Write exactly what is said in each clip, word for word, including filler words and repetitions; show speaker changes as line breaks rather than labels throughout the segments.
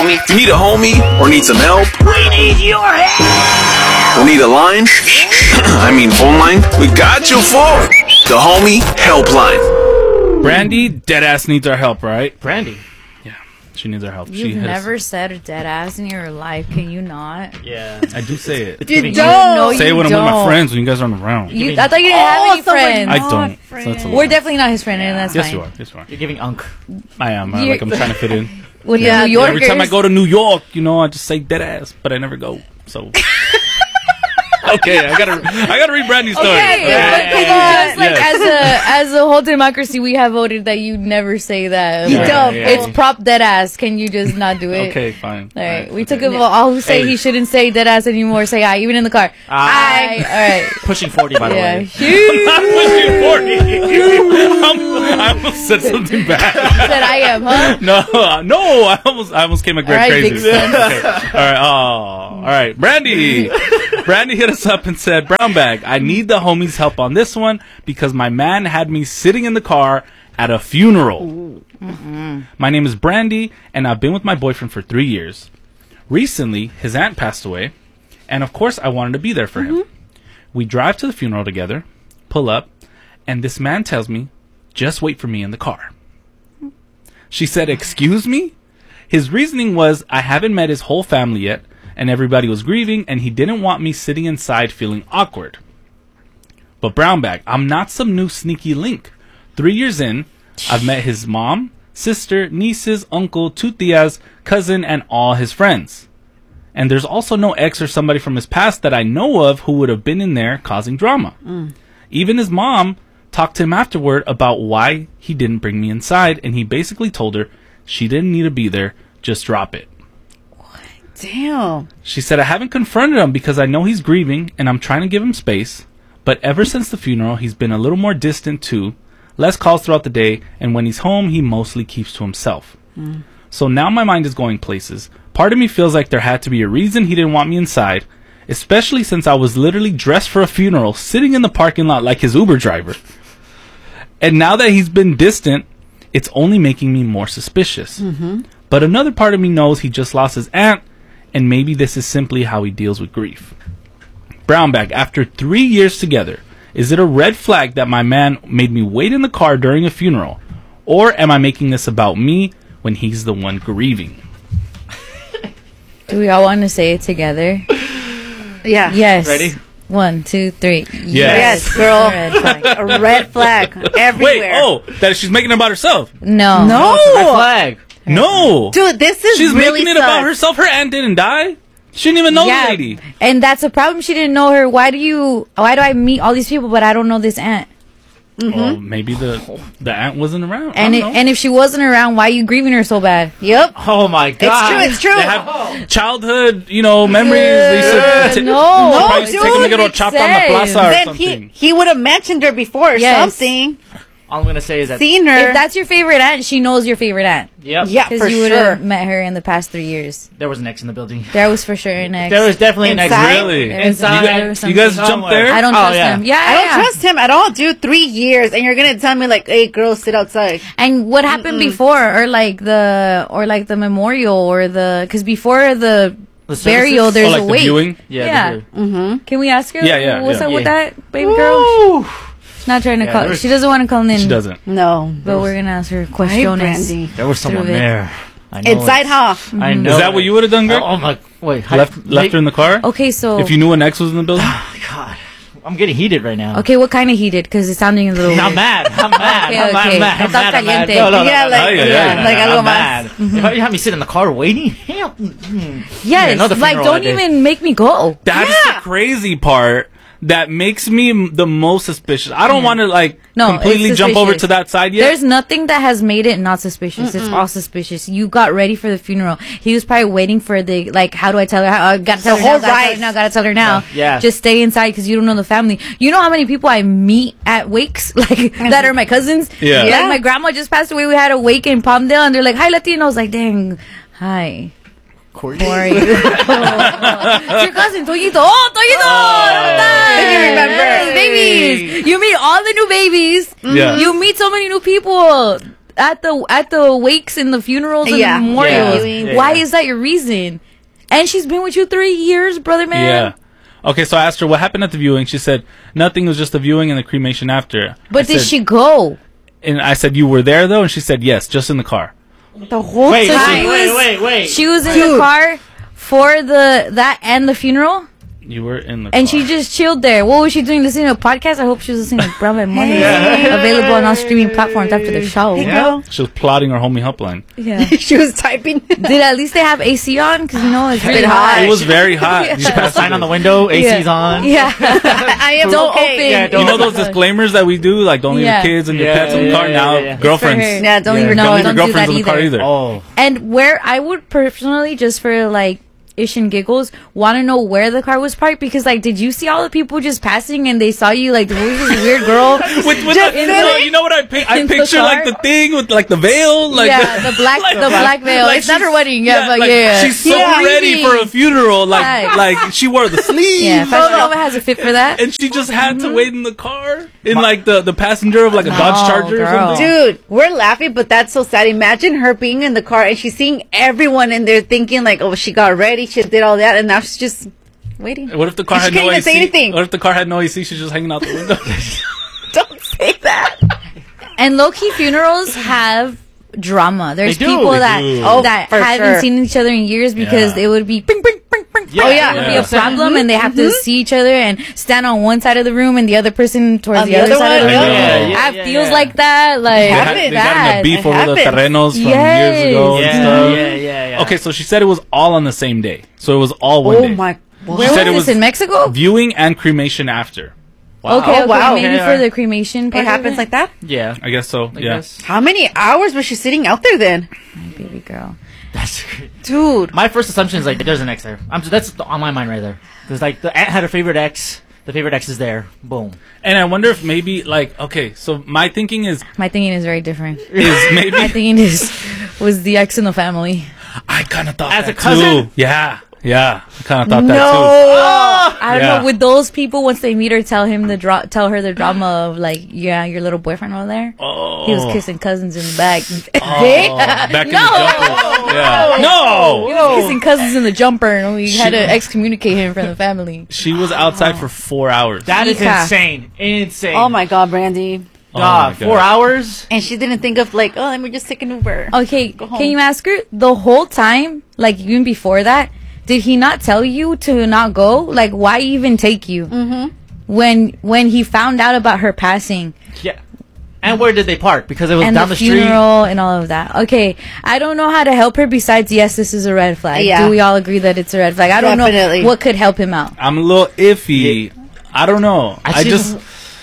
homie? You need a homie or need some help?
We need your help!
Or need a line? I mean phone line? We got you for the Homie Helpline.
Brandy, deadass needs our help, right?
Brandy?
Yeah, she needs our help.
You've
she has,
never said a dead ass in your life. Can you not?
Yeah.
I do say it.
You don't.
No, say
you
it when
don't.
I'm with my friends when you guys aren't around.
You, I thought you didn't have
Oh,
any
so we're
friends.
I don't. So that's a
We're
lie.
definitely not his friend, and that's
Yes,
fine.
you are. Yes, you are.
You're giving unk.
I am. I,
You're-
like I'm trying to fit in.
With
Yeah.
the New Yorkers.
Every time I go to New York, you know, I just say dead ass, but I never go. So. Okay, I gotta, I gotta read Brandy's story.
Okay,
Okay.
but can you just like
Yes.
as a as a whole democracy, we have voted that you never say that.
You
Like,
don't. Yeah.
It's prop dead ass. Can you just not do it?
Okay, fine.
All right,
All
we
right,
took
okay.
it all who say
Hey.
he shouldn't say dead ass anymore. Say I, even in the car. I. All right.
Pushing forty, by the
Yeah.
way.
I'm pushing forty. I almost said something bad.
You said I am, huh?
No, uh, no, I almost, I almost came a great
All right,
crazy.
big son.
Okay. All right, oh, all right, Brandy. Brandy hit us up and said, "Brown bag, I need the homies' help on this one because my man had me sitting in the car at a funeral." My name is Brandy, and I've been with my boyfriend for three years. Recently, his aunt passed away, and of course, I wanted to be there for him. We drive to the funeral together, pull up, and this man tells me, "Just wait for me in the car." She said, "Excuse me?" His reasoning was, I haven't met his whole family yet, and everybody was grieving, and he didn't want me sitting inside feeling awkward. But brown bag, I'm not some new sneaky link. Three years in, I've met his mom, sister, nieces, uncle, two tias, cousin, and all his friends. And there's also no ex or somebody from his past that I know of who would have been in there causing drama. Even his mom talked to him afterward about why he didn't bring me inside, and he basically told her she didn't need to be there, just drop it.
Damn.
She said, I haven't confronted him because I know he's grieving and I'm trying to give him space, but ever since the funeral, he's been a little more distant too, less calls throughout the day, and when he's home, he mostly keeps to himself.
Mm.
So now my mind is going places. Part of me feels like there had to be a reason he didn't want me inside, especially since I was literally dressed for a funeral, sitting in the parking lot like his Uber driver. And now that he's been distant, it's only making me more suspicious.
Mm-hmm.
But another part of me knows he just lost his aunt, and maybe this is simply how he deals with grief. Brownback, after three years together, is it a red flag that my man made me wait in the car during a funeral? Or am I making this about me when he's the one grieving?
Do we all want to say it together?
Yeah.
Yes.
Ready?
One, two, three.
Yes, girl.
Red flag.
A red flag everywhere.
Wait, oh, that she's making it about herself.
No.
No.
Red flag.
No.
Dude, this is
She's
really
making it about
sucks.
herself. Her aunt didn't die. She didn't even know
Yeah,
the lady.
and that's a problem. She didn't know her. Why do you? Why do I meet all these people, but I don't know this aunt?
Well, maybe the the aunt wasn't around.
And
I
it,
don't know.
and if she wasn't around, why are you grieving her so bad? Yep.
Oh my god.
It's true. It's true.
They have childhood, you know, memories. They used to
Uh,
ta-
no,
they
no,
probably
dude,
take them to get all
makes
chopped on the
sense.
plaza or
Then
something.
he he would have mentioned her before or
Yes.
something.
All I'm gonna say is that.
Seen her.
If that's your favorite aunt, she knows your favorite aunt
Yep.
yeah,
because
for
you would
sure.
have met her in the past three years.
There was an X in the building.
There was for sure an ex.
There was definitely an X.
Inside?
Really?
There was-
Inside.
You
there
guys,
was
you guys
something.
jumped there?
I don't
Oh,
trust
yeah.
him. Yeah,
I don't
yeah.
trust him at all, dude. Three years, and you're gonna tell me like, "Hey, girls, sit outside."
And what happened before, or like the, or like the memorial, or the, because before the,
The services?
burial, there's
Oh, like
a
the
wait.
viewing?
Yeah.
Yeah.
the-
Mm-hmm.
Can we ask her?
Yeah, yeah,
What's
yeah.
up with
Yeah.
that, baby girl?
Woo.
She's not trying to
Yeah,
call.
there was-
She doesn't want to call in.
She doesn't.
No,
But we're gonna ask her
Hi,
questions.
Brandy.
There was someone
Through it.
there. I know
Inside,
it.
huh?
I know.
Is that what
it.
you would have done, Greg?
Oh, oh my! Wait. hi-
left left her in the car?
Okay, so
If you knew an ex was in the building?
God, I'm getting heated right now.
okay, what kind of heated? Because it's sounding a little.
I'm
weird.
mad. I'm mad.
Okay,
I'm,
okay.
I'm mad.
I
I'm
thought
mad. I'm mad.
caliente.
No, no, no,
Yeah,
no,
like-
no.
yeah, yeah,
like
I'm
algo
mad.
más.
If you have me sit in the car waiting, hell, mm,
Yes,
another
like
funeral
don't
that day.
even make me go.
That's
Yeah.
the crazy part that makes me m- the most suspicious. I don't want to, like,
No,
completely
it's
jump over
suspicious.
to that side yet.
There's nothing that has made it not suspicious. It's all suspicious. You got ready for the funeral. He was probably waiting for the, like, how do I tell her? How, I gotta tell
The
her now,
whole
gotta tell her
ride.
now, gotta tell her now.
Yeah.
Just stay inside because you don't know the family. You know how many people I meet at wakes, like, that are my cousins?
Yeah.
Like,
Yeah.
my grandma just passed away. We had a wake in Palmdale and they're like, hi, Latina. I was like, dang, hi.
Courtney.
How are you? It's your cousin, Toyito. Oh, Toyito!
Then you remember.
Yes, babies. You meet all the new babies.
Yeah.
You meet so many new people. at the at the wakes and the funerals and
Yeah.
the memorials.
Yeah. Yeah,
Why
yeah.
is that your reason? And she's been with you three years, brother man.
Yeah. Okay, so I asked her what happened at the viewing. She said nothing, was just the viewing and the cremation after.
But
I
did
said-
she go?
And I said, you were there though? And she said, yes, just in the car.
The whole
Wait,
So
time.
she
wait,
was-
wait, wait.
She was in
Dude.
the car for the that and the funeral,
You were in the
and
car.
she just chilled there. What was she doing? Listening to a podcast? I hope she was listening to Brown and Money. Available on all streaming platforms after the show.
Girl.
She was plotting her homie helpline.
Yeah.
She was typing.
Did at least they have A C on? Because you know it's really
bit
hot.
hot.
It was very hot.
Yeah.
You
Put a
passed
sign
it.
on the window. A C's
Yeah.
on.
Yeah.
I am
Don't
okay.
open.
Yeah,
You
don't-
know those disclaimers that we do? Like, don't leave
Yeah.
your kids and your
Yeah,
pets in the
yeah,
car.
yeah,
Now,
yeah.
girlfriends.
For her.
Yeah, don't leave your
No,
don't leave your
don't do
girlfriends
that
in the car
either.
either.
Oh.
And where I would personally, just for like ish and giggles, want to know where the car was parked, because like, did you see all the people just passing and they saw you like there was this weird girl?
With, with
Just
the,
in
no,
the-
you know what I pic- I
in the
picture like
car?
the thing with like the veil, like
yeah, the black,
like-
the black veil.
like
It's not
she's-
her wedding, yeah, but
like,
yeah,
she's so
Yeah.
ready for a funeral, like
Right.
like she wore the sleeves,
Yeah, Fashion Nova has a fit for that.
and she just had to wait in the car in like the the passenger of like a
No,
Dodge Charger or
girl.
something.
Dude, we're laughing, but that's so sad. Imagine her being in the car and she's seeing everyone and they're thinking like, oh, she got ready, she did all that, and now she's just waiting.
What if the car
She
had
can't
no
even
A C?
say anything.
What if the car had no A C? She's just hanging out the window.
Don't say that.
And low key funerals have drama. There's
They do,
people
they
that
do.
Oh,
that
for
haven't
sure.
seen each other in years because
Yeah.
it would be bing, bing, bing, bing,
Yeah,
Oh, yeah.
It would be
yeah.
a problem, and they have to see each other and stand on one side of the room and the other person towards
On
the,
the
other
other
side of the
one?
room.
Yeah,
yeah,
I have
yeah,
feels
yeah.
like that. Like
They, had,
happened.
they got in a
that.
beef
It
over the
happened.
terrenos from
Yes.
years ago and
Yeah,
stuff.
yeah, yeah, yeah.
Okay, so she said it was all on the same day. So it was all one
Oh
day.
my.
Where
She
was
said it
this
was
in Mexico?
Viewing and cremation after.
Wow.
Okay,
Oh,
okay,
wow.
maybe
Okay,
for
alright.
the cremation.
It
part of
happens like that?
Yeah.
I guess so.
I
yeah.
guess.
How many hours was she sitting out there then?
baby girl.
That's
Dude.
my first assumption is like there's an ex there. I'm just, that's on my mind right there. Because like the aunt had a favorite ex. The favorite ex is there. Boom.
And I wonder if maybe like okay, so my thinking is
My thinking is very different.
is maybe
My thinking is was the ex in the family.
I kind of thought
As
that
a cousin?
too. Yeah, yeah, I kind of thought that
I don't
Yeah.
know. Would those people, once they meet her, tell him the dra- tell her the drama of like, yeah, your little boyfriend over there?
too. Oh,
He was kissing cousins in the back.
Oh, back in
No.
the jumper. Yeah, no.
He was kissing cousins in the jumper, and we had to excommunicate him from the family.
She was outside for four hours.
That is
Mika.
insane. Insane.
Oh my God, Brandy.
Oh
God,
my God.
four hours?
And she didn't think of like, oh, let me just take an Uber.
Okay,
Go home.
can you ask her the whole time, like even before that, did he not tell you to not go? Like, why even take you? Mm-hmm. When when he found out about her passing
Yeah. And where did they park? Because it was
and
down
the,
the, street.
funeral and all of that. Okay, I don't know how to help her. Besides, yes, this is a red flag.
Yeah.
Do we all agree that it's a red flag? I don't
Definitely.
know what could help him out.
I'm a little iffy. I don't know. I,
I see-
just,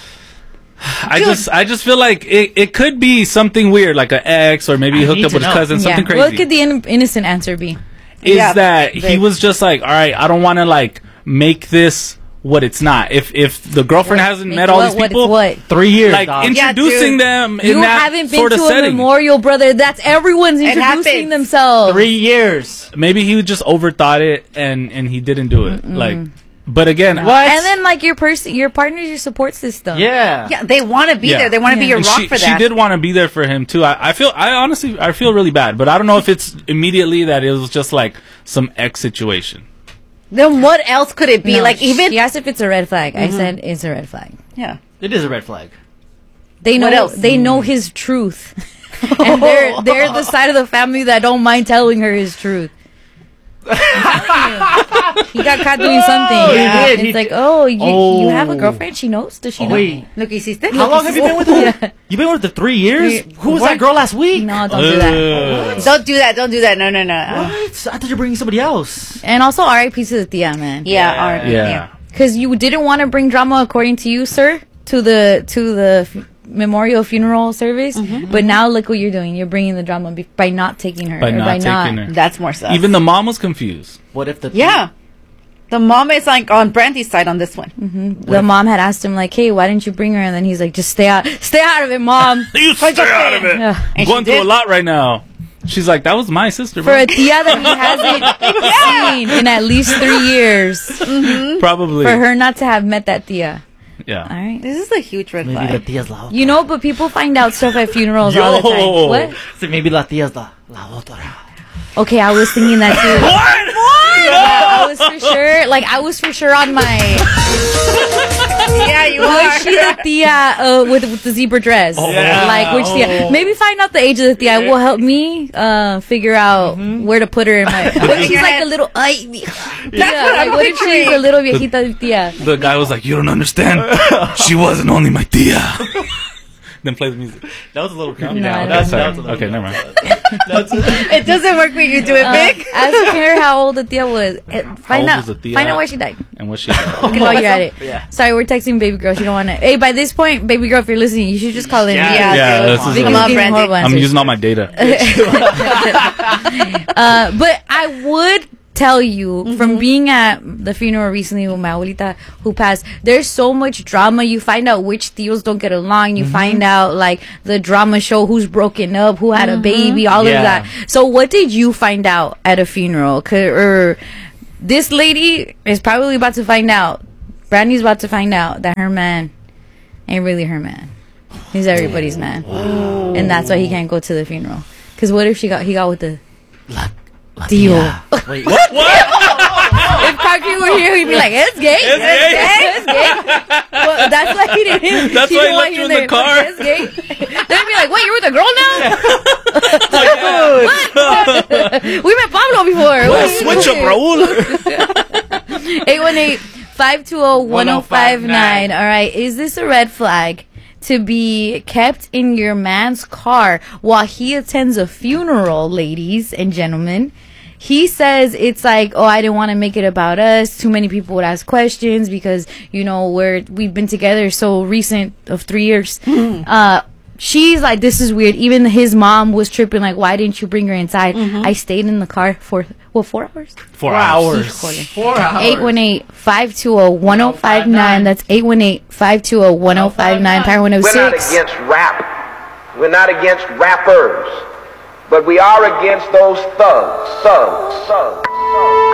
I just, I just feel like it, it could be something weird, like an ex, or maybe he
I
hooked
need
up
to
with his
know.
cousin, something crazy.
What could the in- innocent answer be?
is
Yeah,
that he
they-
was just like, all right, I don't want to like make this what it's not. If if the girlfriend hasn't met all
what,
these
what,
people,
what?
Three years.
like
dog.
introducing
dude.
them in
You
that
haven't been
sort
to
of
a
setting.
memorial, brother. That's everyone's introducing
happens.
themselves.
Three years.
Maybe he just overthought it and and he didn't do it. Like, but again,
What?
And then like your person, your partner, your support system.
Yeah.
Yeah, they want to be
Yeah.
there. They want to be
Yeah.
your
And
rock
she,
for
she
that.
did want to be there for him too. I, I feel, I honestly, I feel really bad, but I don't know if it's immediately that it was just like some ex situation.
Then what else could it be?
No,
like even
she asked if it's a red flag. I said it's a red flag.
yeah.
It is a red flag.
They know
What else?
they know his truth, and they're they're the side of the family that don't mind telling her his truth. I'm telling you. He got caught doing something.
he
Yeah.
did.
It's
He
like,
did.
oh, you, you have a
Oh.
girlfriend? She knows? Does she know?
Wait.
Look, hiciste?
How long have you been with her?
Yeah.
You've been with her three years?
Three-
Who was
What?
that girl last week?
No, don't do that.
Ugh.
Don't do that. Don't do that. No, no, no. Uh,
What? I thought you were bringing somebody else.
And also, R I P to the tia, man.
yeah. all right,
Yeah.
Because you didn't want to bring drama, according to you, sir, to the to the f- memorial funeral service. But now look what you're doing. You're bringing the drama be- by not taking her.
By
or
not
by
taking
not.
her.
That's more stuff.
Even the mom was confused.
What if the
yeah. The mom is like on Brandy's side on this one.
The mom had asked him like, "Hey, why didn't you bring her?" And then he's like, "Just stay out, stay out of it, mom."
You stay out of it.
Yeah.
I'm
And
going
she
through a
did.
lot right now. She's like, that was my sister,
For
bro.
a tia that he hasn't seen in at least three years,
Probably.
for her not to have met that tia.
Yeah.
All right.
This is a huge red
Maybe the
flag.
tia's la otra.
You know, but people find out stuff at funerals all the
Yo.
time. What?
So maybe la tia's la, la otra.
Okay, I was thinking that too.
What?
Yeah, I was for sure. Like, I was for sure on my.
Yeah, you
Was
are.
she the tia uh, with with the zebra dress?
Yeah.
Like which tia? Maybe find out the age of the tia will help me uh, figure out where to put her in my. What if she's like a little? Ay, mija. Yeah,
what
like
I'm
what if she's
picturing.
a little viejita tia?
The guy was like, "You don't understand. She wasn't only my tia." Then play the music.
That was a little creepy.
No,
now.
I
That's,
don't
that's a
know.
little
Okay, never mind.
That's
It doesn't work when you do it
Uh,
big.
ask her how old the tia was. Uh, Find
old
out.
was the tia?
Find out where she died.
And what she?
Okay, while you're at it.
Yeah.
Sorry, we're texting baby girl. She don't want to. Hey, by this point, baby girl, if you're listening, you should just call in.
Yeah.
Yeah,
Yeah,
girl.
this is-
Vicky's
Come on,
giving
Brandy.
horrible
I'm
answers.
using all my data.
Uh, but I would tell you from being at the funeral recently with my abuelita who passed, there's so much drama. You find out which tios don't get along. You find out like the drama show, who's broken up, who had a baby, all
Yeah.
of that. So what did you find out at a funeral? 'Cause- or this lady is probably about to find out. Brandy's about to find out that her man ain't really her man. He's everybody's man, and that's why he can't go to the funeral. Because what if she got he got with the
la, la
Tio.
tia. Wait, what?
if Concrete were here, he'd be like, "It's gay, it's
gay.
gay, it's gay." Well, that's why he didn't.
That's
he
why
didn't
he
want
left you in
there.
the car.
It's gay. They'd be like, "Wait, you're with a girl now?" What? We met Pablo before. What?
Switch up, Raul.
eight one eight, five two zero, one zero five nine. All right. Is this a red flag to be kept in your man's car while he attends a funeral, ladies and gentlemen? He says it's like, oh, I didn't want to make it about us. Too many people would ask questions because, you know, we're, we've been together so recent of three years. uh, She's like, this is weird. Even his mom was tripping, like, why didn't you bring her inside? I stayed in the car for, well, four hours?
Four hours.
Four hours.
eight one eight, five two zero, one zero five nine. That's eight one eight, five two zero, one zero five nine. Power one oh
We're not
six.
against rap. We're not against rappers. But we are against those thugs, thugs, thugs, thugs.